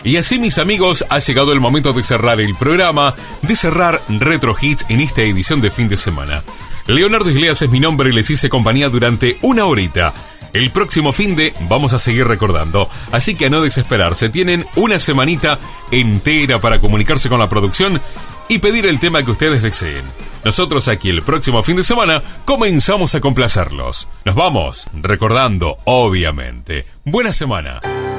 Y así, mis amigos, ha llegado el momento de cerrar el programa, de cerrar Retro Hits en esta edición de fin de semana. Leonardo Isleas es mi nombre y les hice compañía durante una horita. El próximo finde vamos a seguir recordando, así que a no desesperarse, tienen una semanita entera para comunicarse con la producción y pedir el tema que ustedes deseen. Nosotros aquí el próximo fin de semana comenzamos a complacerlos. Nos vamos recordando, obviamente. Buena semana.